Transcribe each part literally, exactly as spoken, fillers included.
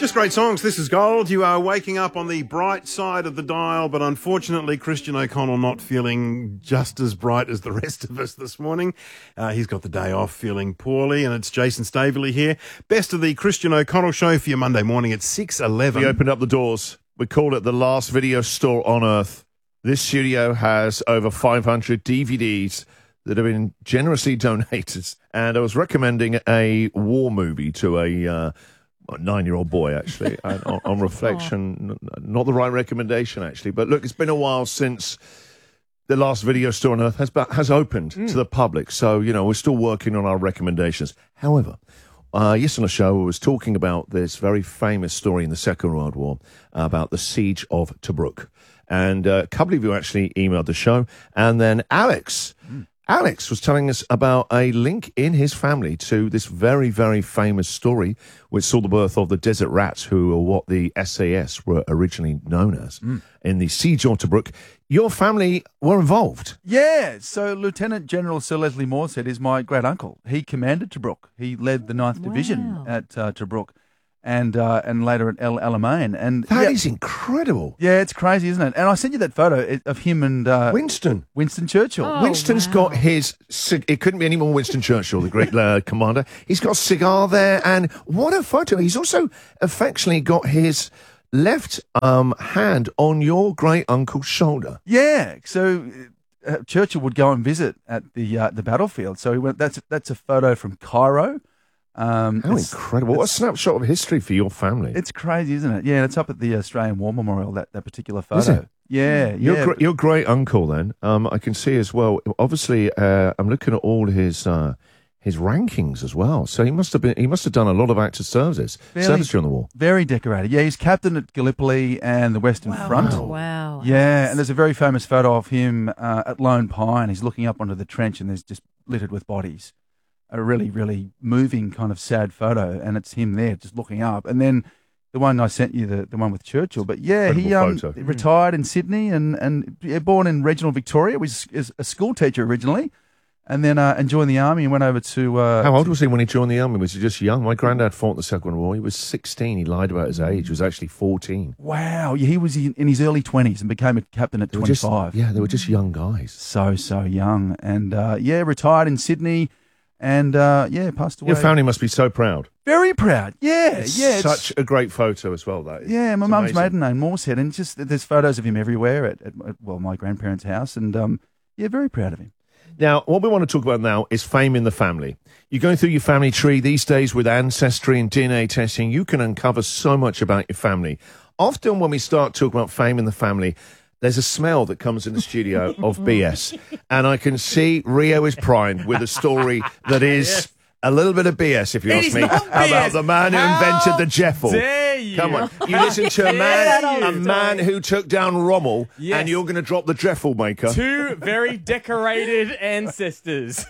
Just great songs. This is Gold. You are waking up on the bright side of the dial, but unfortunately, Christian O'Connell not feeling just as bright as the rest of us this morning. Uh, he's got the day off feeling poorly, and it's Jason Staveley here. Best of the Christian O'Connell show for your Monday morning at six eleven. We opened up the doors. We called it the last video store on earth. This studio has over five hundred D V Ds that have been generously donated, and I was recommending a war movie to a... Uh, A nine-year-old boy, actually, and on, on reflection, n- not the right recommendation, actually. But look, it's been a while since the last video store on earth has has opened mm. to the public. So, you know, we're still working on our recommendations. However, uh, yesterday on the show, I was talking about this very famous story in the Second World War about the siege of Tobruk. And uh, a couple of you actually emailed the show. And then Alex... Mm. Alex was telling us about a link in his family to this very, very famous story which saw the birth of the Desert Rats, who are what the S A S were originally known as, mm. in the Siege of Tobruk. Your family were involved. Yeah, so Lieutenant General Sir Leslie Morshead is my great-uncle. He commanded Tobruk. He led the ninth wow. Division at uh, Tobruk. And uh, and later at El Alamein. And that yeah, is incredible. Yeah, it's crazy, isn't it? And I sent you that photo of him and uh, Winston. Winston Churchill. Oh, Winston's wow. got his. It couldn't be any more Winston Churchill, the great uh, commander. He's got a cigar there, and what a photo! He's also affectionately got his left um, hand on your great uncle's shoulder. Yeah, so uh, Churchill would go and visit at the uh, the battlefield. So he went. That's that's a photo from Cairo. Um, How incredible. What a snapshot of history for your family. It's crazy, isn't it? Yeah, it's up at the Australian War Memorial, that, that particular photo. Is it? Yeah, your yeah. Gr- your great uncle, then, um, I can see as well, obviously, uh, I'm looking at all his uh, his rankings as well. So he must have been, he must have done a lot of active services, Fairly, service during the war. Very decorated. Yeah, he's captain at Gallipoli and the Western wow. Front. Wow. wow. Yeah, and there's a very famous photo of him uh, at Lone Pine. He's looking up onto the trench and there's just littered with bodies. A really, really moving kind of sad photo, and it's him there just looking up. And then the one I sent you, the, the one with Churchill. But yeah, Incredible he um, photo. retired in Sydney and, and yeah, born in regional Victoria. Was is a school teacher originally, and then uh, and joined the army and went over to... Uh, How old was he when he joined the army? Was he just young? My granddad fought in the Second World War. He was sixteen. He lied about his age. He was actually fourteen. Wow. Yeah, he was in, in his early twenties and became a captain at they twenty-five. Just, yeah, they were just young guys. So, so young. And uh, yeah, retired in Sydney. And, uh, yeah, passed away. Your family must be so proud. Very proud, yeah. It's yeah, such a great photo as well, that is. Yeah, my it's mum's amazing. maiden name, Morshead, and just there's photos of him everywhere at, at, at, well, my grandparents' house, and, um, yeah, very proud of him. Now, what we want to talk about now is fame in the family. You're going through your family tree these days with Ancestry and D N A testing. You can uncover so much about your family. Often when we start talking about fame in the family, there's a smell that comes in the studio of B S. And I can see Rio is primed with a story that is yes. a little bit of B S, if you it ask me, about the man who How invented the Jeffel. Dare you. Come on. You listen to a man, you. a man who took down Rommel, yes. and you're going to drop the Jeffel maker. Two very decorated ancestors.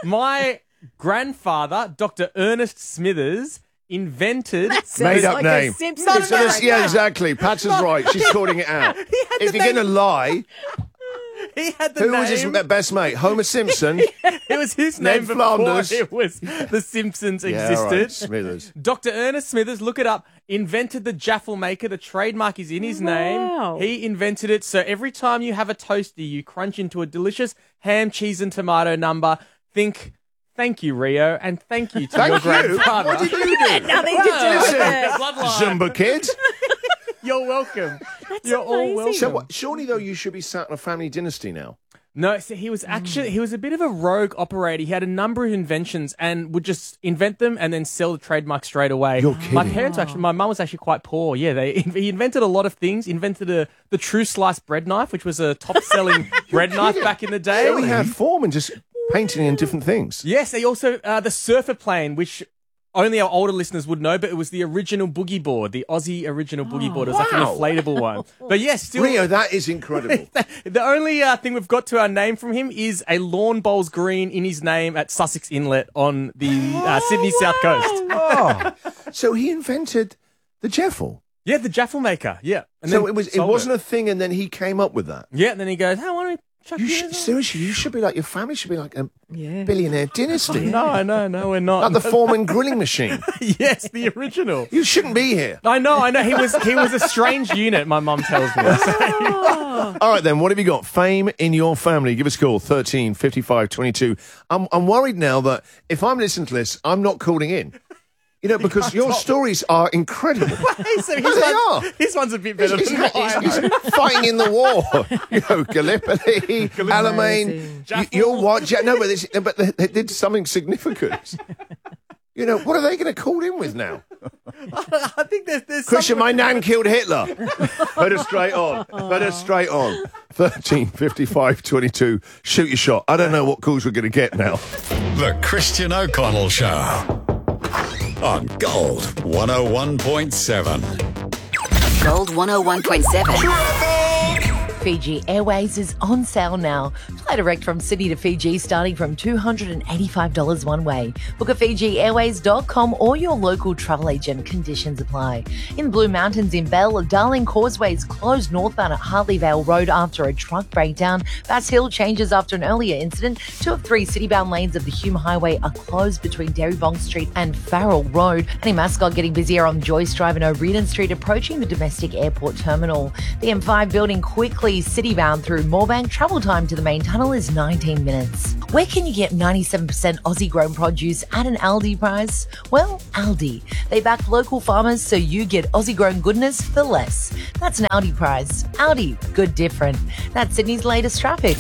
My grandfather, Doctor Ernest Smithers, invented... Made up like name. Simpsons So this, yeah, exactly. Pat's is right. She's calling it out. If you're going to lie... He had the Who name. was his best mate? Homer Simpson? It was his Ned name before Flanders. it was The Simpsons Yeah, existed. right. Smithers. Doctor Ernest Smithers, look it up, invented the Jaffle maker. The trademark is in his Wow. name. He invented it. So every time you have a toasty, you crunch into a delicious ham, cheese, and tomato number. Think... Thank you, Rio, and thank you to Thank your you? grandfather. What did you do? Nothing to do with it. Bloodline. Zumba kid? You're welcome. That's You're all amazing. welcome. So what, surely, though, you should be sat in a family dynasty now. No, so he was actually, he was a bit of a rogue operator. He had a number of inventions and would just invent them and then sell the trademark straight away. You're kidding. My parents actually, my mum was actually quite poor. Yeah, they he invented a lot of things. Invented a, the True Slice bread knife, which was a top-selling bread knife back in the day. So he had form and just painting in different things. Yes, they also, uh, the surfer plane, which only our older listeners would know, but it was the original boogie board, the Aussie original boogie board. It was like an Wow. inflatable one. But yes, still... Rio, that is incredible. The only uh, thing we've got to our name from him is a lawn bowls green in his name at Sussex Inlet on the uh, Sydney South Coast. Oh, so he invented the Jeffel. Yeah, the Jaffle maker. Yeah. And So then it was. It sold wasn't a thing, and then he came up with that. Yeah, and then he goes, "Hey, why don't we You should, seriously, you should be like, your family should be like a Yeah. billionaire dynasty. No, no, no, we're not. Like the Foreman grilling machine. Yes, the original. You shouldn't be here. I know, I know. He was he was a strange unit, my mum tells me. All right, then, what have you got? Fame in your family. Give us a call, thirteen fifty-five twenty-two. I'm, I'm worried now that if I'm listening to this, I'm not calling in. You know, because your stories are incredible. So his, No, they one- are. his one's a bit better He's, than he's, mine. he's, he's fighting in the war. You know, Gallipoli, Alamein. You, you're what? Ja- no, but, this, but they, they did something significant. You know, what are they going to call in with now? I think there's, there's Christian, something- my nan killed Hitler. Put her straight on. Put her straight on. thirteen fifty-five twenty-two. Shoot your shot. I don't know what calls we're going to get now. The Christian O'Connell Show on Gold one oh one point seven. Gold one oh one point seven. Fiji Airways is on sale now. Fly direct from Sydney to Fiji starting from two hundred eighty-five dollars one way. Book at fiji airways dot com or your local travel agent. Conditions apply. In Blue Mountains in Bell, Darling Causeway is closed northbound at Hartleyvale Road after a truck breakdown. Bass Hill changes after an earlier incident. Two of three citybound lanes of the Hume Highway are closed between Derrybong Street and Farrell Road. And in Mascot getting busier on Joyce Drive and O'Riordan Street approaching the domestic airport terminal. The M five building quickly citybound through Moorebank. Travel time to the main tunnel is nineteen minutes. Where can you get ninety-seven percent Aussie grown produce at an Aldi price? Well, Aldi. They back local farmers so you get Aussie grown goodness for less. That's an Aldi price. Aldi, good different. That's Sydney's latest traffic.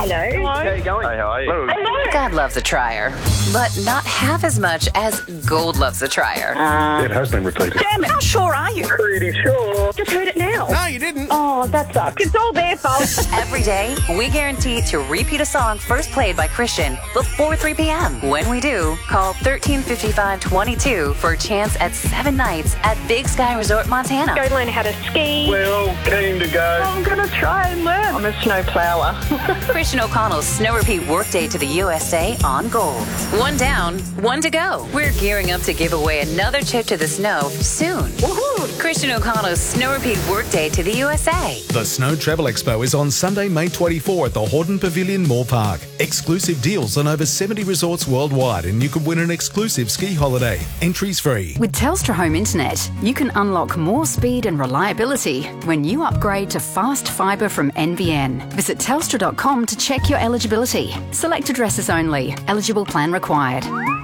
God loves a trier, but not half as much as Gold loves a trier. It has been repeated. Damn it, how sure are you? Pretty sure. Just heard it now. No, you didn't. Oh, that sucks. It's all their fault. Every day, we guarantee to repeat a song first played by Christian before three p.m. When we do, call thirteen fifty-five twenty-two for a chance at seven nights at Big Sky Resort, Montana. Go learn how to ski. We're all keen to go. I'm going to try and learn. I'm a snow plower. Christian O'Connell's Snow Repeat Workday to the U S A on Gold. One down, one to go. We're gearing up to give away another trip to the snow soon. Woohoo! Christian O'Connell's Snow Repeat Workday to the U S A. The Snow Travel Expo is on Sunday, May twenty-fourth at the Hordern Pavilion, Moore Park. Exclusive deals on over seventy resorts worldwide, and you could win an exclusive ski holiday. Entries free. With Telstra Home Internet, you can unlock more speed and reliability when you upgrade to fast fibre from N B N. Visit telstra dot com to check your eligibility. Select addresses only. Eligible plan required.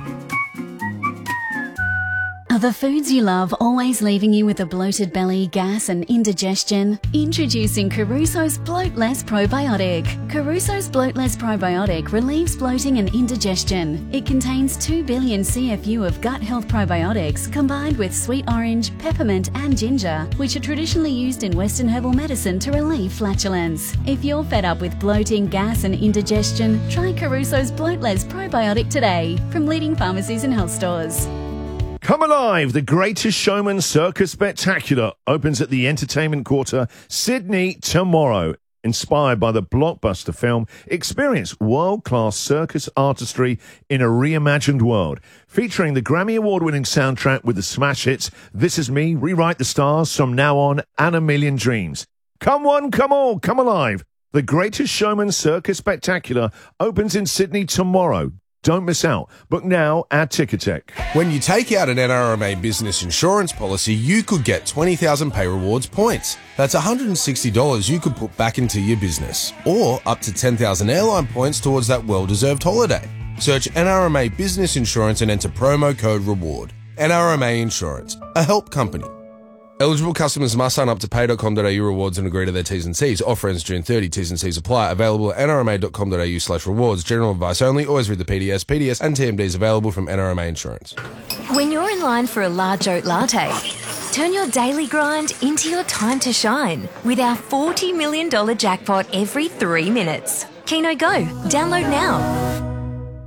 Are the foods you love always leaving you with a bloated belly, gas and indigestion? Introducing Caruso's Bloat Less Probiotic. Caruso's Bloat Less Probiotic relieves bloating and indigestion. It contains two billion C F U of gut health probiotics combined with sweet orange, peppermint and ginger, which are traditionally used in Western herbal medicine to relieve flatulence. If you're fed up with bloating, gas and indigestion, try Caruso's Bloat Less Probiotic today from leading pharmacies and health stores. Come alive! The Greatest Showman Circus Spectacular opens at the Entertainment Quarter, Sydney, tomorrow. Inspired by the blockbuster film, experience world-class circus artistry in a reimagined world. Featuring the Grammy Award-winning soundtrack with the smash hits This Is Me, Rewrite the Stars, From Now On, and A Million Dreams. Come one, come all, come alive! The Greatest Showman Circus Spectacular opens in Sydney tomorrow. Don't miss out. Book now at Ticketek. When you take out an N R M A business insurance policy, you could get twenty thousand Pay Rewards points. That's one hundred sixty dollars you could put back into your business. Or up to ten thousand airline points towards that well-deserved holiday. Search N R M A Business Insurance and enter promo code REWARD. N R M A Insurance, a help company. Eligible customers must sign up to pay dot com dot a u rewards and agree to their T's and C's. Offer ends June thirtieth. T's and C's apply. Available at n r m a dot com dot a u slash rewards. General advice only. Always read the P D S. P D S and T M Ds available from N R M A Insurance. When you're in line for a large oat latte, turn your daily grind into your time to shine with our forty million dollars jackpot every three minutes. Keno Go. Download now.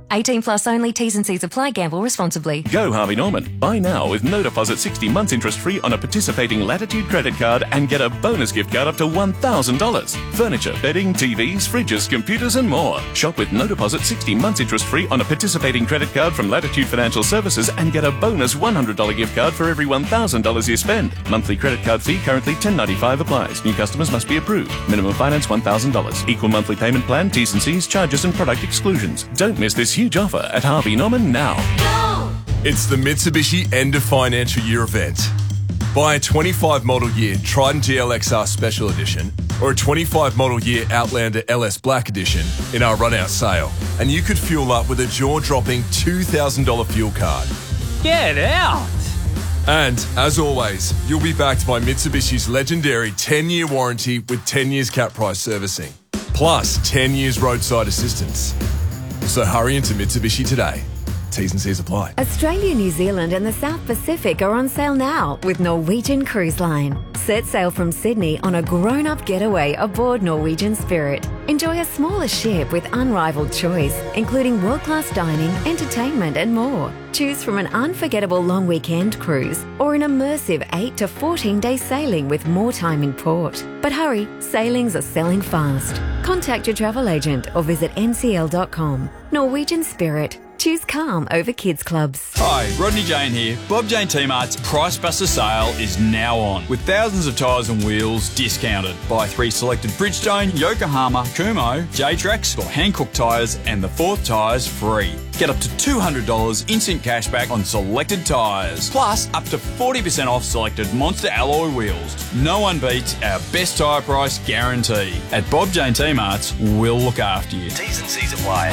eighteen plus only. T's and C's apply. Gamble responsibly. Go Harvey Norman. Buy now with no deposit sixty months interest free on a participating Latitude credit card and get a bonus gift card up to one thousand dollars. Furniture, bedding, T Vs, fridges, computers and more. Shop with no deposit sixty months interest free on a participating credit card from Latitude Financial Services and get a bonus one hundred dollars gift card for every one thousand dollars you spend. Monthly credit card fee currently ten ninety-five applies. New customers must be approved. Minimum finance one thousand dollars. Equal monthly payment plan, T's and C's, charges and product exclusions. Don't miss this huge offer at Harvey Norman now. It's the Mitsubishi End of Financial Year event. Buy a twenty-five model year Triton G L X R Special Edition or a twenty-five model year Outlander L S Black Edition in our run-out sale, and you could fuel up with a jaw-dropping two thousand dollars fuel card. Get out! And, as always, you'll be backed by Mitsubishi's legendary ten-year warranty with ten years cap price servicing, plus ten years roadside assistance. So hurry into Mitsubishi today. T's and C's apply. Australia, New Zealand and the South Pacific are on sale now with Norwegian Cruise Line. Set sail from Sydney on a grown-up getaway aboard Norwegian Spirit. Enjoy a smaller ship with unrivaled choice, including world-class dining, entertainment and more. Choose from an unforgettable long weekend cruise or an immersive eight to fourteen day sailing with more time in port. But hurry, sailings are selling fast. Contact your travel agent or visit N C L dot com. Norwegian Spirit. Choose calm over kids clubs. Hi, Rodney Jane here. Bob Jane T-Mart's Price Buster sale is now on, with thousands of tyres and wheels discounted. Buy three selected Bridgestone, Yokohama, Kumho, J-Trax or Hankook tyres and the fourth tyres free. Get up to two hundred dollars instant cashback on selected tyres, plus up to forty percent off selected Monster alloy wheels. No one beats our best tyre price guarantee. At Bob Jane T-Mart's, we'll look after you. T's and C's apply.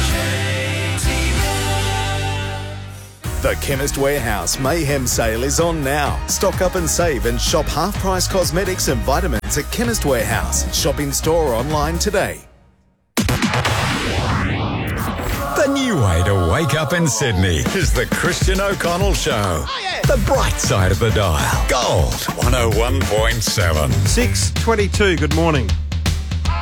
The Chemist Warehouse Mayhem Sale is on now. Stock up and save and shop half-price cosmetics and vitamins at Chemist Warehouse. Shop in store or online today. The new way to wake up in Sydney is the Christian O'Connell Show. Oh, yeah. The bright side of the dial. Gold one oh one point seven. six twenty-two, good morning.